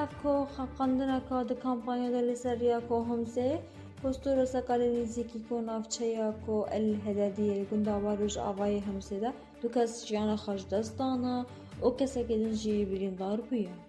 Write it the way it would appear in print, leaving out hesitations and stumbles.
کو خاقندنا کا د کمپانیا د لسریا کو همزه پستور سکالنیزی کی کو نافچیا کو الهدادی گنداواروج آوای همزه دا دو کس جیان خاج دستانا او کسی که دنجی بریندار بویا